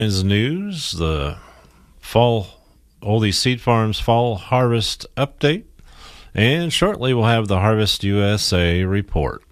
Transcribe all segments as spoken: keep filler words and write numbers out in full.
Is news, the fall Oldie Seed Farms fall harvest update, and shortly we'll have the Harvest U S A report.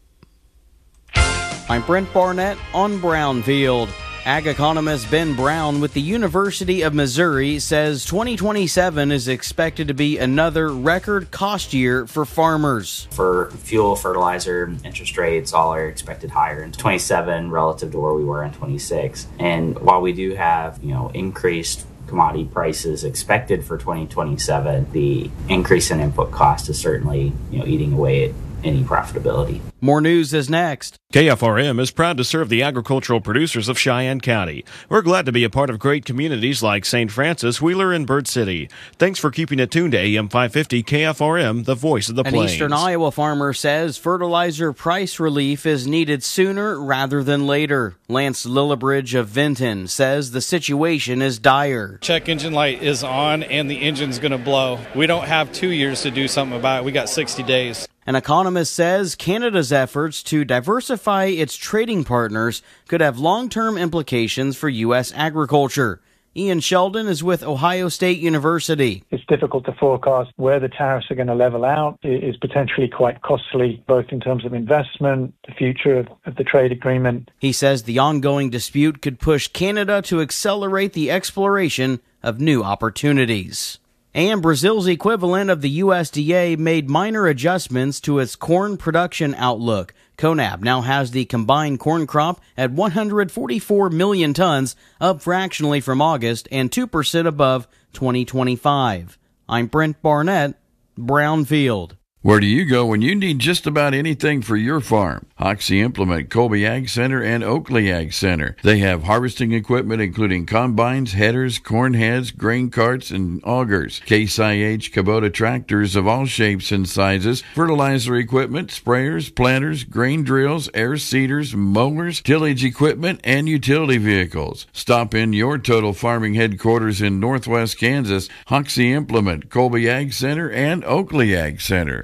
I'm Brent Barnett on Brownfield. Ag economist Ben Brown with the University of Missouri says twenty twenty-seven is expected to be another record cost year for farmers. For fuel, fertilizer, interest rates, all are expected higher in twenty-seven relative to where we were in twenty-six. And while we do have, you know, increased commodity prices expected for twenty twenty-seven, the increase in input cost is certainly, you know, eating away at any profitability. More news is next. K F R M is proud to serve the agricultural producers of Cheyenne County. We're glad to be a part of great communities like Saint Francis, Wheeler, and Bird City. Thanks for keeping it tuned to A M five fifty K F R M, the voice of the An plains. Eastern Iowa farmer says fertilizer price relief is needed sooner rather than later. Lance Lillibridge of Vinton says the situation is dire. Check engine light is on and the engine's going to blow. We don't have two years to do something about it. We got sixty days. An economist says Canada's efforts to diversify its trading partners could have long-term implications for U S agriculture. Ian Sheldon is with Ohio State University. It's difficult to forecast where the tariffs are going to level out. It is potentially quite costly, both in terms of investment, the future of, of the trade agreement. He says the ongoing dispute could push Canada to accelerate the exploration of new opportunities. And Brazil's equivalent of the U S D A made minor adjustments to its corn production outlook. CONAB now has the combined corn crop at one hundred forty-four million tons, up fractionally from August and two percent above twenty twenty-five. I'm Brent Barnett, Brownfield. Where do you go when you need just about anything for your farm? Hoxie Implement, Colby Ag Center, and Oakley Ag Center. They have harvesting equipment including combines, headers, corn heads, grain carts, and augers. Case I H Kubota tractors of all shapes and sizes, fertilizer equipment, sprayers, planters, grain drills, air seeders, mowers, tillage equipment, and utility vehicles. Stop in your Total Farming headquarters in Northwest Kansas, Hoxie Implement, Colby Ag Center, and Oakley Ag Center.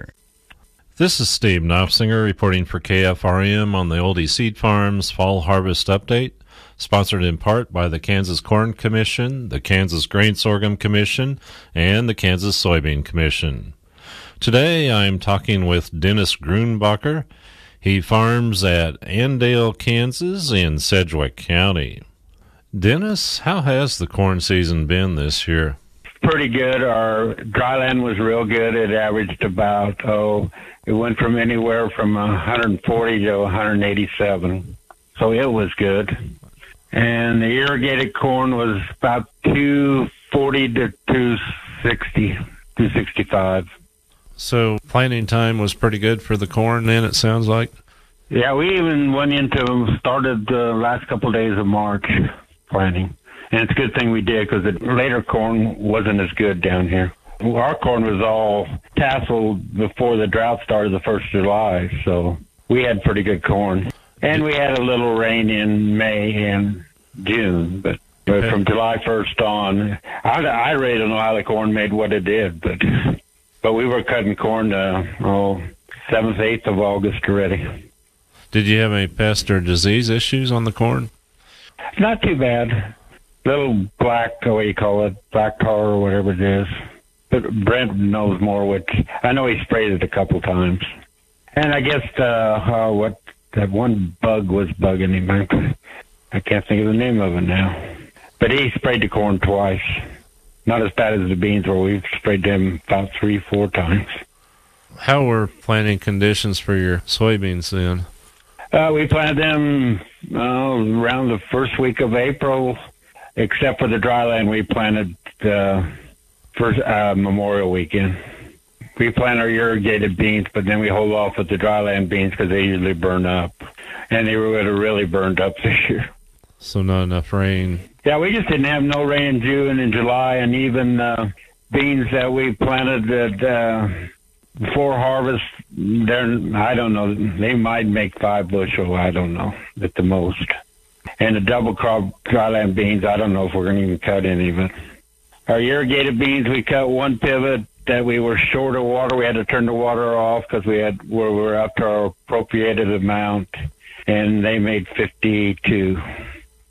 This is Steve Knopfsinger reporting for K F R M on the Oldie Seed Farms Fall Harvest Update, sponsored in part by the Kansas Corn Commission, the Kansas Grain Sorghum Commission, and the Kansas Soybean Commission. Today I'm talking with Dennis Grunbacher. He farms at Andale, Kansas in Sedgwick County. Dennis, how has the corn season been this year? Pretty good. Our dryland was real good. It averaged about, oh, it went from anywhere from one hundred forty to one hundred eighty-seven. So it was good. And the irrigated corn was about two forty to two sixty, two sixty-five. So planting time was pretty good for the corn then, it sounds like? Yeah, we even went into, started the last couple of days of March planting. And it's a good thing we did because the later corn wasn't as good down here. Our corn was all tasseled before the drought started the first of July, so we had pretty good corn. And we had a little rain in May and June, but, but from July first on, I, I really don't know how the corn made what it did, but but we were cutting corn uh, oh, seventh, eighth of August already. Did you have any pest or disease issues on the corn? Not too bad. Little black, what do you call it, black tar or whatever it is. But Brent knows more, which I know he sprayed it a couple times. And I guess uh, uh, what that one bug was bugging him. I, I can't think of the name of it now. But he sprayed the corn twice. Not as bad as the beans, where we've sprayed them about three, four times. How were planting conditions for your soybeans then? Uh, we planted them uh, around the first week of April. Except for the dryland, we planted uh, for uh, Memorial Weekend. We plant our irrigated beans, but then we hold off with the dryland beans because they usually burn up. And they would have really burned up this year. So not enough rain. Yeah, we just didn't have no rain in June and July, and even uh, beans that we planted at, uh, before harvest, they're, I don't know, they might make five bushel, I don't know, at the most. And the double crop dryland beans, I don't know if we're going to even cut any of it. Our irrigated beans, we cut one pivot that we were short of water. We had to turn the water off because we had we were up to our appropriated amount, and they made fifty-two.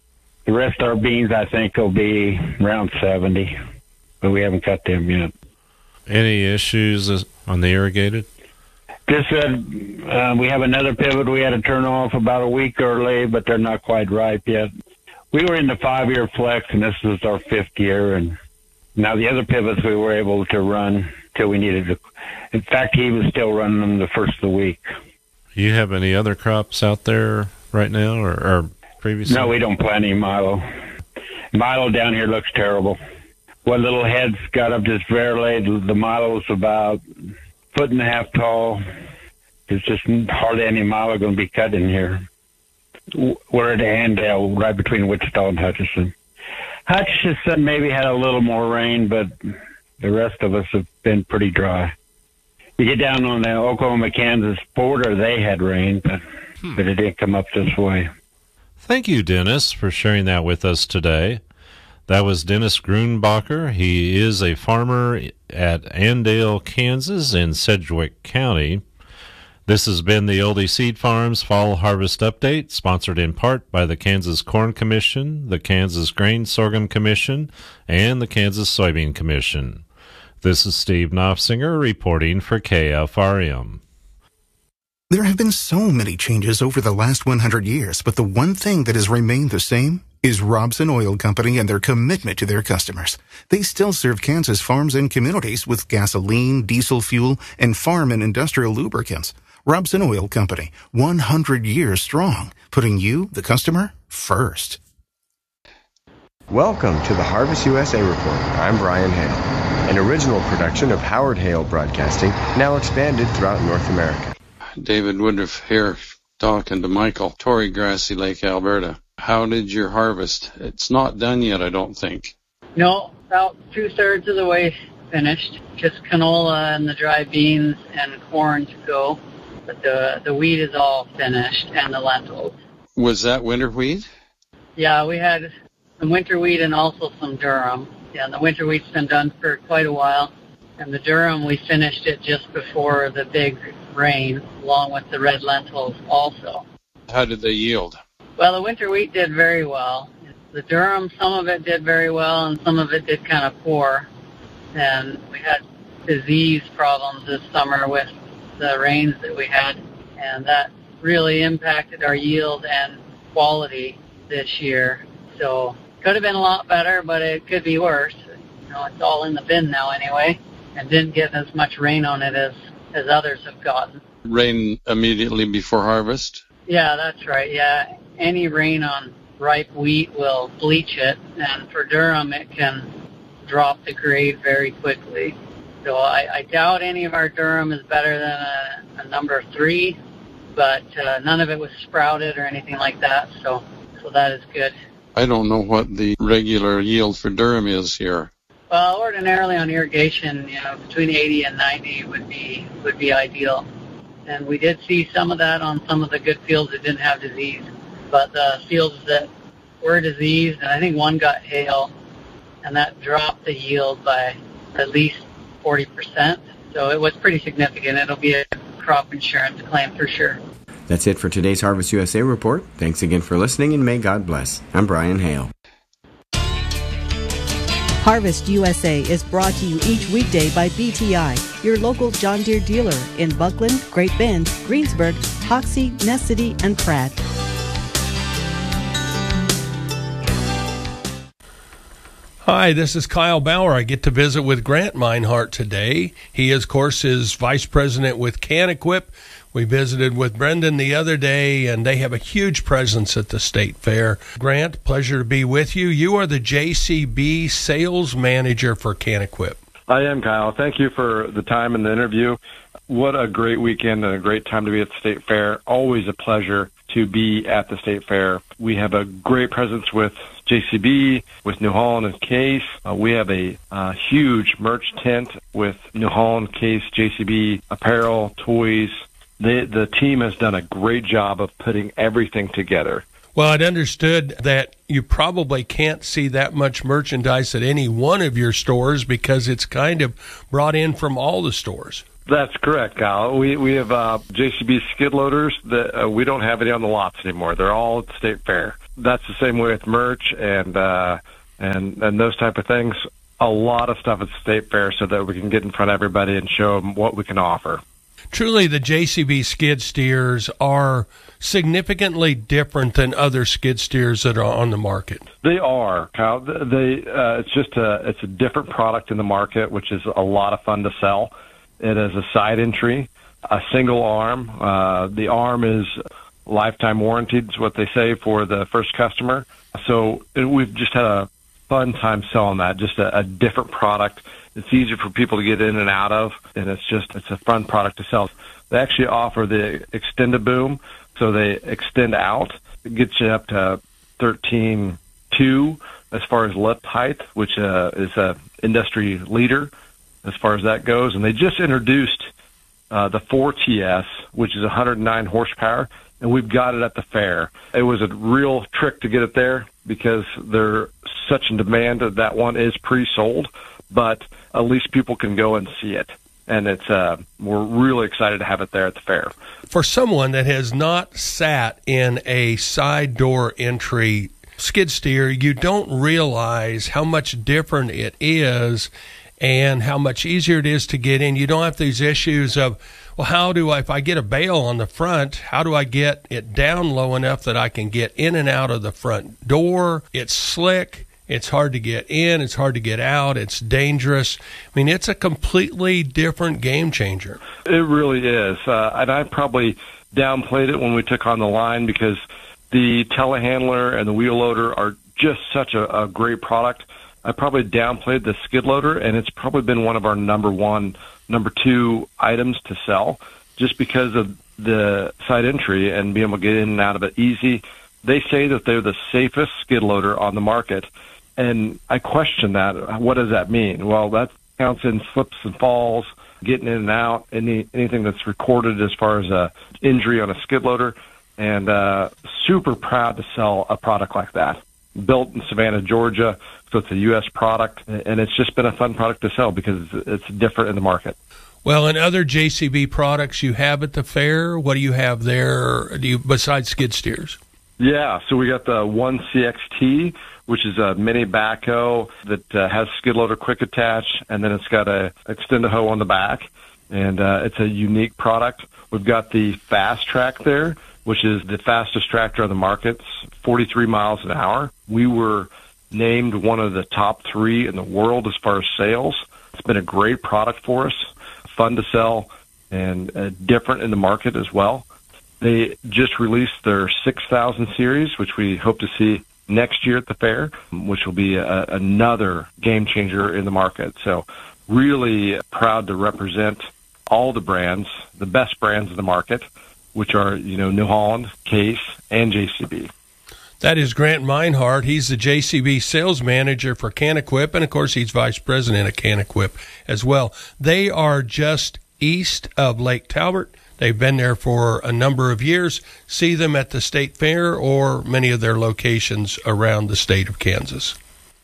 The rest of our beans, I think, will be around seventy, but we haven't cut them yet. Any issues on the irrigated? Just uh, uh, we have another pivot we had to turn off about a week early, but they're not quite ripe yet. We were in the five-year flex, and this is our fifth year, and now the other pivots we were able to run till we needed to. In fact, he was still running them the first of the week. You have any other crops out there right now, or, or previously? No, we don't plant any milo. Milo down here looks terrible. What little heads got up just barely. The milo was about a foot and a half tall. There's just hardly any milo going to be cut in here. We're at Andale, right between Wichita and Hutchinson. Hutchinson maybe had a little more rain, but the rest of us have been pretty dry. You get down on the Oklahoma-Kansas border, they had rain, but, hmm. but it didn't come up this way. Thank you, Dennis, for sharing that with us today. That was Dennis Grunbacher. He is a farmer at Andale, Kansas in Sedgwick County. This has been the Oldie Seed Farms Fall Harvest Update, sponsored in part by the Kansas Corn Commission, the Kansas Grain Sorghum Commission, and the Kansas Soybean Commission. This is Steve Knopfsinger reporting for K F R M. There have been so many changes over the last one hundred years, but the one thing that has remained the same is Robson Oil Company and their commitment to their customers. They still serve Kansas farms and communities with gasoline, diesel fuel, and farm and industrial lubricants. Robson Oil Company, one hundred years strong, putting you, the customer, first. Welcome to the Harvest U S A Report. I'm Brian Hale, an original production of Howard Hale Broadcasting, now expanded throughout North America. David Woodruff here, talking to Michael, Torrey, Grassy Lake, Alberta. How did your harvest? It's not done yet, I don't think. No, about two-thirds of the way finished. Just canola and the dry beans and corn to go. But the the wheat is all finished, and the lentils. Was that winter wheat? Yeah, we had some winter wheat and also some durum. Yeah, the winter wheat's been done for quite a while. And the durum, we finished it just before the big rain, along with the red lentils also. How did they yield? Well, the winter wheat did very well. The durum, some of it did very well, and some of it did kind of poor. And we had disease problems this summer with the rains that we had, and that really impacted our yield and quality this year. So could have been a lot better, but it could be worse. You know, it's all in the bin now anyway, and didn't get as much rain on it as, as others have gotten. Rain immediately before harvest? Yeah, that's right. Yeah, any rain on ripe wheat will bleach it, and for durum it can drop the grade very quickly. So I, I doubt any of our durum is better than a, a number three, but uh, none of it was sprouted or anything like that, so so that is good. I don't know what the regular yield for durum is here. Well, ordinarily on irrigation, you know, between eighty and ninety would be would be ideal. And we did see some of that on some of the good fields that didn't have disease. But the fields that were diseased, and I think one got hail, and that dropped the yield by at least forty percent. So it was pretty significant. It'll be a crop insurance claim for sure. That's it for today's Harvest U S A Report. Thanks again for listening, and may God bless. I'm Brian Hale. Harvest U S A is brought to you each weekday by B T I, your local John Deere dealer in Buckland, Great Bend, Greensburg, Hoxie, Ness City, and Pratt. Hi, this is Kyle Bauer. I get to visit with Grant Meinhardt today. He, of course, is vice president with CanEquip. We visited with Brendan the other day, and they have a huge presence at the state fair. Grant, pleasure to be with you. You are the J C B sales manager for CanEquip. I am, Kyle. Thank you for the time and the interview. What a great weekend and a great time to be at the state fair. Always a pleasure to be at the state fair. We have a great presence with J C B, with New Holland and Case. Uh, we have a uh, huge merch tent with New Holland, Case, J C B, apparel, toys. The, the team has done a great job of putting everything together. Well, I'd understood that you probably can't see that much merchandise at any one of your stores because it's kind of brought in from all the stores. That's correct, Kyle. We we have uh, J C B skid loaders that uh, we don't have any on the lots anymore. They're all at the state fair. that's the same way with merch and uh, and and those type of things. A lot of stuff at the State Fair so that we can get in front of everybody and show them what we can offer. Truly, the J C B skid steers are significantly different than other skid steers that are on the market. They are, Kyle. They uh, it's just a it's a different product in the market, which is a lot of fun to sell. It is a side entry, a single arm. Uh, the arm is lifetime warranted, is what they say for the first customer. So it, we've just had a fun time selling that. Just a, a different product. It's easier for people to get in and out of, and it's just it's a fun product to sell. They actually offer the Extend-A-Boom, so they extend out. It gets you up to thirteen two as far as lift height, which uh, is a industry leader as far as that goes. And they just introduced uh, the four T S, which is one hundred nine horsepower, and we've got it at the fair. It was a real trick to get it there because they're such in demand that that one is pre-sold, but at least people can go and see it. And it's uh, we're really excited to have it there at the fair. For someone that has not sat in a side door entry skid steer, you don't realize how much different it is and how much easier it is to get in. You don't have these issues of, well, how do I, if I get a bale on the front, how do I get it down low enough that I can get in and out of the front door? It's slick. It's hard to get in. It's hard to get out. It's dangerous. I mean, it's a completely different game changer. It really is. Uh, and I probably downplayed it when we took on the line because the telehandler and the wheel loader are just such a, a great product. I probably downplayed the skid loader, and it's probably been one of our number one, number two items to sell just because of the side entry and being able to get in and out of it easy. They say that they're the safest skid loader on the market. And I question that. What does that mean? Well, that counts in slips and falls, getting in and out, any anything that's recorded as far as a injury on a skid loader. And uh, super proud to sell a product like that. Built in Savannah, Georgia, so it's a U S product. And it's just been a fun product to sell because it's different in the market. Well, and other J C B products you have at the fair, what do you have there do you, besides skid steers? Yeah, so we got the one C X T, which is a mini backhoe that uh, has skid loader quick attach, and then it's got a Extend-A-Hoe on the back, and uh, it's a unique product. We've got the Fast Track there, which is the fastest tractor on the market, forty-three miles an hour. We were named one of the top three in the world as far as sales. It's been a great product for us, fun to sell, and uh, different in the market as well. They just released their six thousand series, which we hope to see next year at the fair, which will be a, another game changer in the market. So really proud to represent all the brands, the best brands in the market, which are, you know, New Holland, Case, and J C B. That is Grant Meinhardt. He's the J C B sales manager for Can-Equip, and, of course, he's vice president of Can-Equip as well. They are just east of Lake Talbot. They've been there for a number of years. See them at the State Fair or many of their locations around the state of Kansas.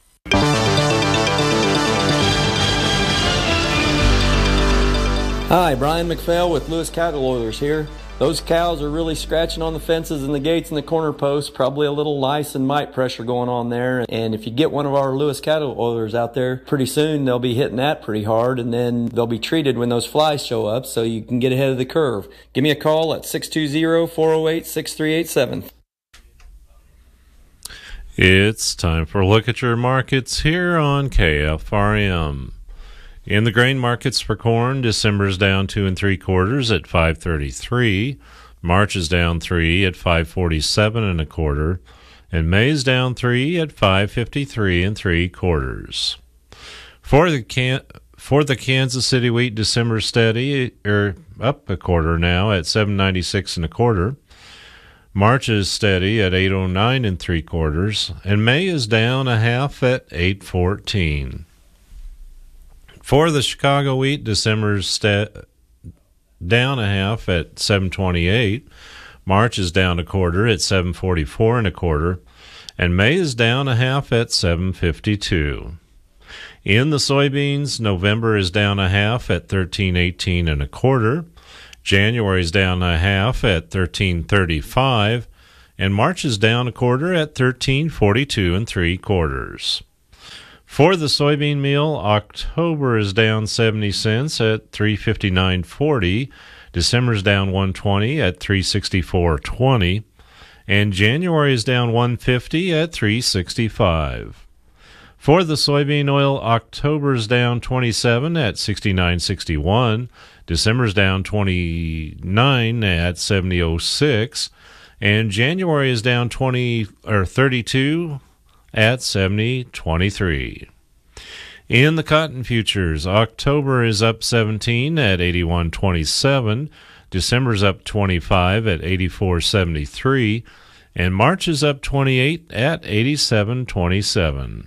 Hi, Brian McPhail with Lewis Cattle Oilers here. Those cows are really scratching on the fences and the gates and the corner posts, probably a little lice and mite pressure going on there. And if you get one of our Lewis Cattle Oilers out there, pretty soon they'll be hitting that pretty hard, and then they'll be treated when those flies show up so you can get ahead of the curve. Give me a call at six two zero, four oh eight, six three eight seven. It's time for a look at your markets here on K F R M. In the grain markets for corn, December's down two and three quarters at five thirty-three. March is down three at five forty-seven and a quarter, and May's down three at five fifty-three and three quarters. For the can for the Kansas City wheat, December steady, or up a quarter now at seven ninety-six and a quarter. March is steady at eight oh nine and three quarters, and May is down a half at eight fourteen. For the Chicago wheat, December's st- down a half at seven twenty-eight. March is down a quarter at seven forty-four and a quarter, and May is down a half at seven fifty-two. In the soybeans, November is down a half at thirteen eighteen and a quarter. January is down a half at thirteen thirty-five, and March is down a quarter at thirteen forty-two and three quarters. For the soybean meal, October is down seventy cents at three fifty-nine forty. December is down one twenty at three sixty-four twenty, and January is down one fifty at three sixty-five. For the soybean oil, October is down twenty-seven at sixty-nine sixty-one. December is down twenty-nine at seventy oh six, and January is down twenty or thirty-two at seventy twenty-three. In the cotton futures, October is up seventeen at eighty-one twenty-seven, December is up twenty-five at eighty-four seventy-three, and March is up twenty-eight at eighty-seven twenty-seven.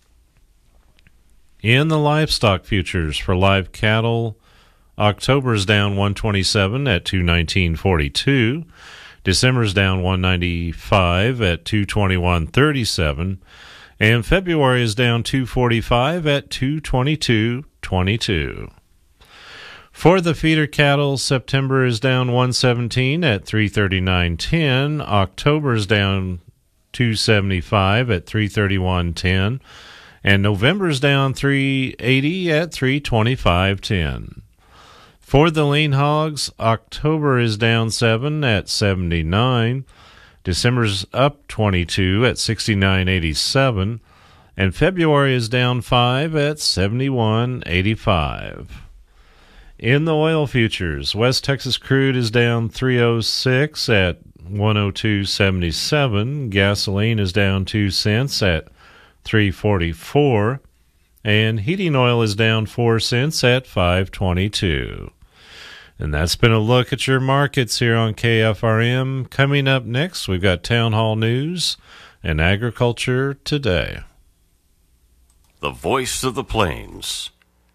In the livestock futures for live cattle, October is down one twenty-seven at two nineteen forty-two, December is down one ninety-five at two twenty-one thirty-seven, and February is down two forty-five at two twenty-two twenty-two. For the feeder cattle, September is down one seventeen at three thirty-nine ten, October is down two seventy-five at three thirty-one ten, and November is down three eighty at three twenty-five ten. For the lean hogs, October is down seven at seventy-nine, December's up twenty-two at sixty-nine eighty-seven, and February is down five at seventy-one eighty-five. In the oil futures, West Texas crude is down three oh six at one oh two seventy-seven, gasoline is down two cents at three forty-four, and heating oil is down four cents at five twenty-two. And that's been a look at your markets here on K F R M. Coming up next, we've got Town Hall News and Agriculture Today. The voice of the plains,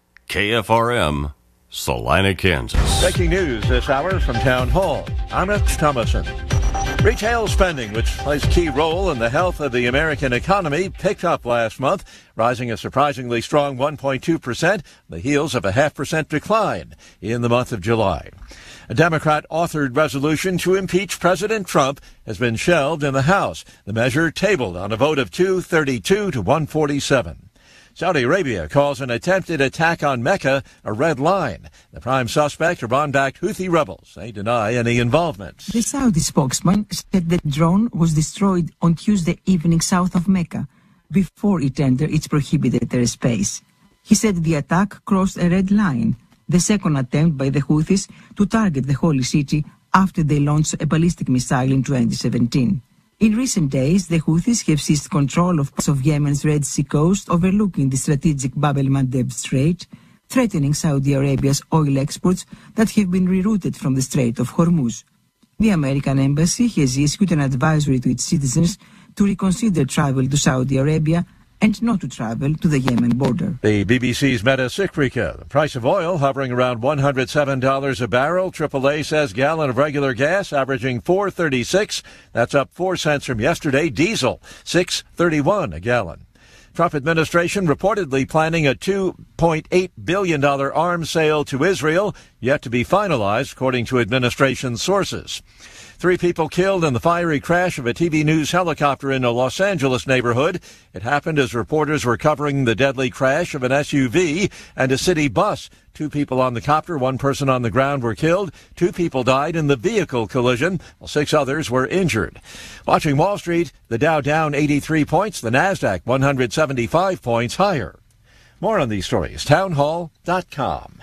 K F R M, Salina, Kansas. Breaking news this hour from Town Hall. I'm Rich Thomason. Retail spending, which plays a key role in the health of the American economy, picked up last month, rising a surprisingly strong one point two percent, on the heels of a half percent decline in the month of July. A Democrat-authored resolution to impeach President Trump has been shelved in the House, the measure tabled on a vote of two thirty-two to one forty-seven. Saudi Arabia calls an attempted attack on Mecca a red line. The prime suspect, Iran-backed Houthi rebels. They deny any involvement. The Saudi spokesman said the drone was destroyed on Tuesday evening south of Mecca before it entered its prohibited airspace. He said the attack crossed a red line, the second attempt by the Houthis to target the holy city after they launched a ballistic missile in twenty seventeen. In recent days, the Houthis have seized control of parts of Yemen's Red Sea coast overlooking the strategic Bab el-Mandeb Strait, threatening Saudi Arabia's oil exports that have been rerouted from the Strait of Hormuz. The American embassy has issued an advisory to its citizens to reconsider travel to Saudi Arabia and not to travel to the Yemen border. The B B C's Meta Sikrika. The price of oil hovering around one hundred seven dollars a barrel. triple A says gallon of regular gas averaging four thirty-six. That's up four cents from yesterday. Diesel, six thirty-one a gallon. Trump administration reportedly planning a two point eight billion dollars arms sale to Israel, yet to be finalized, according to administration sources. Three people killed in the fiery crash of a T V News helicopter in a Los Angeles neighborhood. It happened as reporters were covering the deadly crash of an S U V and a city bus. Two people on the copter, one person on the ground were killed. Two people died in the vehicle collision, while six others were injured. Watching Wall Street, the Dow down eighty-three points, the NASDAQ one hundred seventy-five points higher. More on these stories, townhall dot com.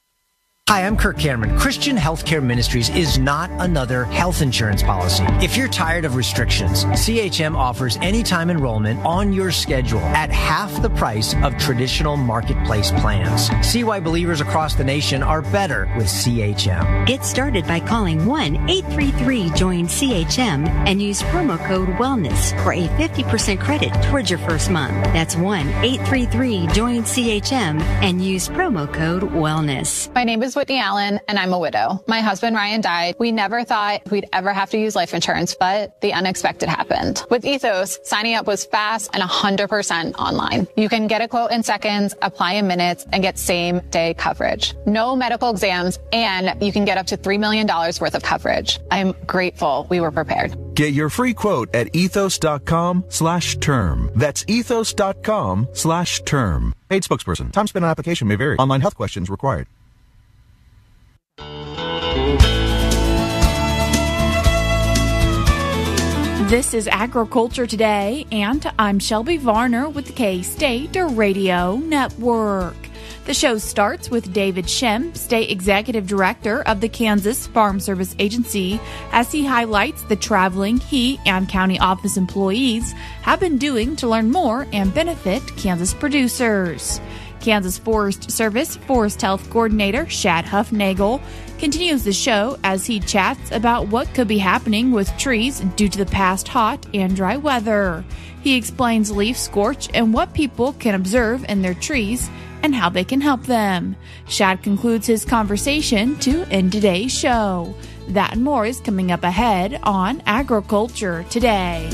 Hi, I'm Kirk Cameron. Christian Healthcare Ministries is not another health insurance policy. If you're tired of restrictions, C H M offers anytime enrollment on your schedule at half the price of traditional marketplace plans. See why believers across the nation are better with C H M. Get started by calling one eight three three join C H M and use promo code WELLNESS for a fifty percent credit towards your first month. That's one eight three three join C H M and use promo code WELLNESS. My name is is Whitney Allen, and I'm a widow. My husband, Ryan, died. We never thought we'd ever have to use life insurance, but the unexpected happened. With Ethos, signing up was fast and one hundred percent online. You can get a quote in seconds, apply in minutes, and get same-day coverage. No medical exams, and you can get up to three million dollars worth of coverage. I'm grateful we were prepared. Get your free quote at ethos.com slash term. That's ethos.com slash term. Paid spokesperson. Time spent on application may vary. Online health questions required. This is Agriculture Today, and I'm Shelby Varner with the K-State Radio Network. The show starts with David Shem, State Executive Director of the Kansas Farm Service Agency, as he highlights the traveling he and county office employees have been doing to learn more and benefit Kansas producers. Kansas Forest Service Forest Health Coordinator Shad Huffnagel continues the show as he chats about what could be happening with trees due to the past hot and dry weather. He explains leaf scorch and what people can observe in their trees and how they can help them. Shad concludes his conversation to end today's show. That and more is coming up ahead on Agriculture Today.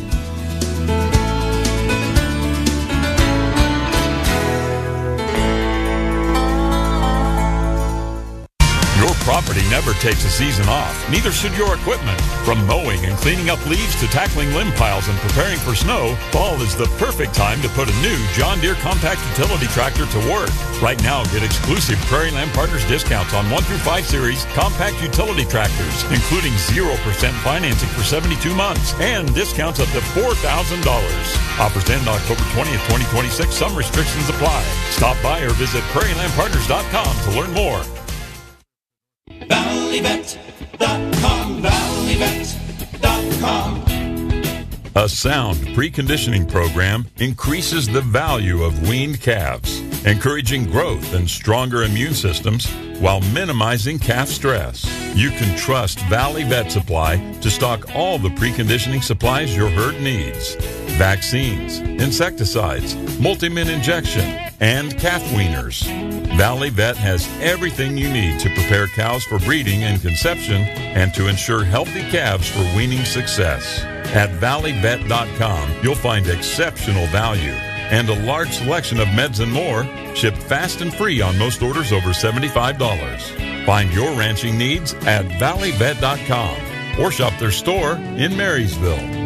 Your property never takes a season off. Neither should your equipment. From mowing and cleaning up leaves to tackling limb piles and preparing for snow, fall is the perfect time to put a new John Deere compact utility tractor to work. Right now, get exclusive Prairie Land Partners discounts on one through five series compact utility tractors, including zero percent financing for seventy-two months and discounts up to four thousand dollars. Offers end October twentieth, twenty twenty-six. Some restrictions apply. Stop by or visit prairie land partners dot com to learn more. Valley Vet dot com, Valley Vet dot com. A sound preconditioning program increases the value of weaned calves, encouraging growth and stronger immune systems while minimizing calf stress. You can trust Valley Vet Supply to stock all the preconditioning supplies your herd needs. Vaccines, insecticides, multi-min injection, and calf weaners. Valley Vet has everything you need to prepare cows for breeding and conception and to ensure healthy calves for weaning success. At valley vet dot com, you'll find exceptional value and a large selection of meds and more, shipped fast and free on most orders over seventy-five dollars. Find your ranching needs at valley vet dot com or shop their store in Marysville.